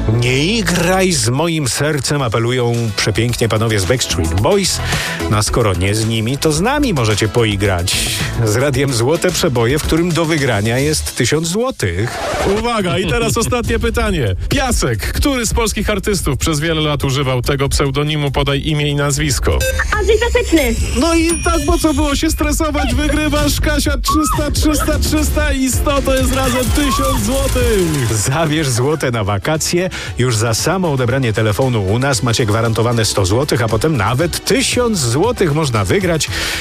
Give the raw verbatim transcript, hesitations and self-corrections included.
Nie graj z moim sercem, apelują przepięknie panowie z Backstreet Boys. No a skoro nie z nimi, to z nami możecie poigrać. Z radiem Złote Przeboje, w którym do wygrania jest tysiąc złotych. Uwaga, i teraz ostatnie pytanie. Piasek, który z polskich artystów przez wiele lat używał tego pseudonimu? Podaj imię i nazwisko. Andrzej Piaseczny. No i tak, po co było się stresować? Wygrywasz, Kasia, trzysta, trzysta, trzysta i sto, to jest razem tysiąc złotych. Zabierz złote na wakacje. Już za samo odebranie telefonu u nas macie gwarantowane sto złotych, a potem nawet tysiąc złotych można wygrać.